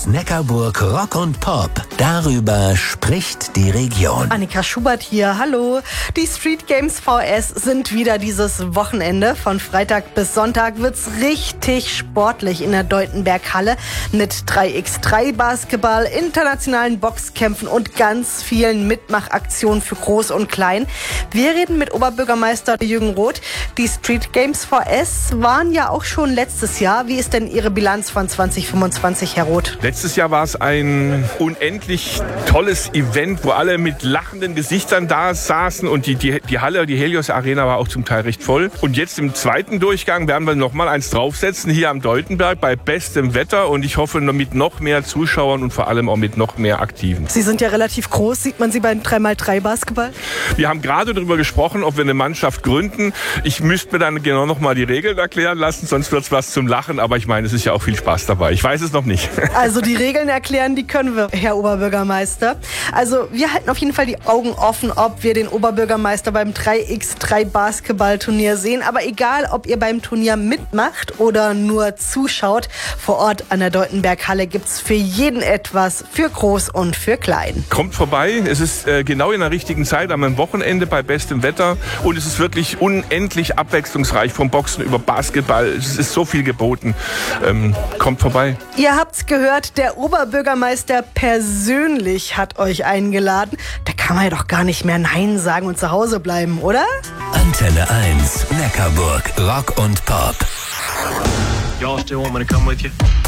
1 Neckarburg Rock und Pop. Darüber spricht die Region. Annika Schubert hier, hallo. Die Street Games VS sind wieder dieses Wochenende. Von Freitag bis Sonntag wird's richtig sportlich in der Deutenberg-Halle mit 3x3 Basketball, internationalen Boxkämpfen und ganz vielen Mitmachaktionen für Groß und Klein. Wir reden mit Oberbürgermeister Jürgen Roth. Die Street Games VS waren ja auch schon letztes Jahr. Wie ist denn Ihre Bilanz von 2025, Herr Roth? Letztes Jahr war es ein unendlich tolles Event, wo alle mit lachenden Gesichtern da saßen und die Halle, die Helios Arena war auch zum Teil recht voll. Und jetzt im zweiten Durchgang werden wir noch mal eins draufsetzen, hier am Deutenberg bei bestem Wetter und ich hoffe mit noch mehr Zuschauern und vor allem auch mit noch mehr Aktiven. Sie sind ja relativ groß. Sieht man Sie beim 3x3 Basketball? Wir haben gerade darüber gesprochen, ob wir eine Mannschaft gründen. Ich müsste mir dann genau noch mal die Regeln erklären lassen, sonst wird es was zum Lachen. Aber ich meine, es ist ja auch viel Spaß dabei. Ich weiß es noch nicht. Also die Regeln erklären, die können wir, Herr Oberbürgermeister. Also wir halten auf jeden Fall die Augen offen, ob wir den Oberbürgermeister beim 3x3 Basketballturnier sehen. Aber egal, ob ihr beim Turnier mitmacht oder nur zuschaut, vor Ort an der Deutenberg-Halle gibt's für jeden etwas, für Groß und für Klein. Kommt vorbei. Es ist genau in der richtigen Zeit, am Wochenende bei bestem Wetter. Und es ist wirklich unendlich abwechslungsreich, vom Boxen über Basketball. Es ist so viel geboten. Kommt vorbei. Ihr habt's gehört, der Oberbürgermeister persönlich hat euch eingeladen. Da kann man ja doch gar nicht mehr Nein sagen und zu Hause bleiben, oder? Antenne 1 Neckarburg Rock und Pop. Y'all still want me to come with you?